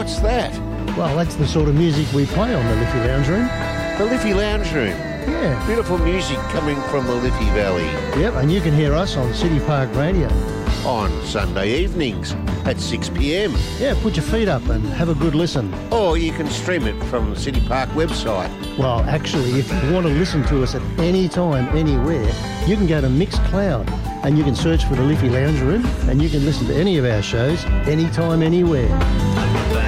What's that? Well, that's the sort of music we play on the Liffey Lounge Room. The Liffey Lounge Room. Yeah. Beautiful music coming from the Liffey Valley. Yep, and you can hear us on City Park Radio. On Sunday evenings at 6 p.m. Yeah, put your feet up and have a good listen. Or you can stream it from the City Park website. Well, actually, if you want to listen to us at any time, anywhere, you can go to Mixcloud and you can search for the Liffey Lounge Room and you can listen to any of our shows anytime, anywhere.